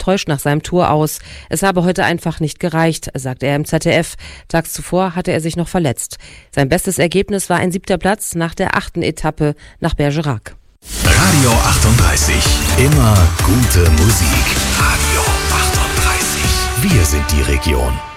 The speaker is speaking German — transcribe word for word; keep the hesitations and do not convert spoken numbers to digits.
enttäuscht nach seinem Tour aus. Es habe heute einfach nicht gereicht, sagte er im Z D F. Tags zuvor hatte er sich noch verletzt. Sein bestes Ergebnis war ein siebter Platz nach der achten Etappe nach Bergerac. Radio achtunddreißig, immer gute Musik. Radio achtunddreißig, wir sind die Region.